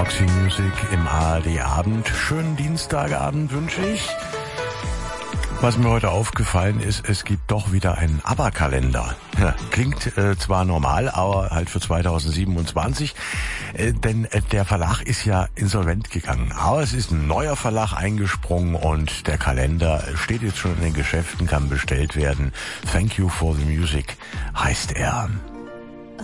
Roxy Music im ARD-Abend. Schönen Dienstagabend wünsche ich. Was mir heute aufgefallen ist, es gibt doch wieder einen ABBA-Kalender. Klingt zwar normal, aber halt für 2027, denn der Verlag ist ja insolvent gegangen. Aber es ist ein neuer Verlag eingesprungen und der Kalender steht jetzt schon in den Geschäften, kann bestellt werden. Thank You for the Music heißt er.